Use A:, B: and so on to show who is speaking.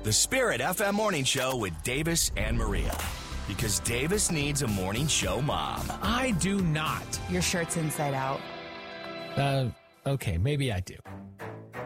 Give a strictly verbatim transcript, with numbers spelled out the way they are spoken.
A: The Spirit F M Morning Show with Davis and Maria. Because Davis needs a morning show mom.
B: I do not.
C: Your shirt's inside out.
B: Uh, okay, maybe I do.